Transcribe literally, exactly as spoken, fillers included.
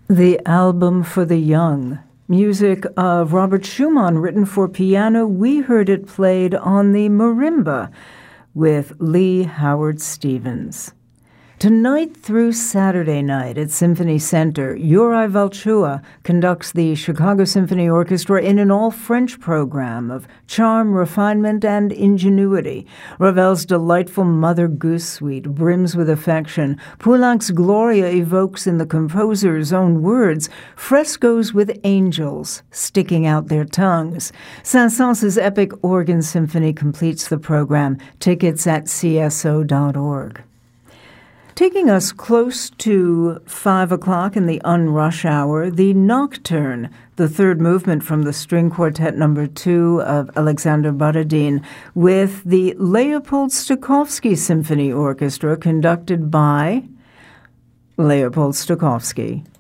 The Album for the Young. Music of Robert Schumann, written for piano. We heard it played on the marimba with Lee Howard Stevens. Tonight through Saturday night at Symphony Center, Juraj Valchua conducts the Chicago Symphony Orchestra in an all-French program of charm, refinement, and ingenuity. Ravel's delightful Mother Goose Suite brims with affection. Poulenc's Gloria evokes, in the composer's own words, frescoes with angels sticking out their tongues. Saint-Saëns' epic organ symphony completes the program. Tickets at C S O dot org. Taking us close to five o'clock in the unrush hour, the Nocturne, the third movement from the String Quartet number two of Alexander Borodin, with the Leopold Stokowski Symphony Orchestra, conducted by Leopold Stokowski.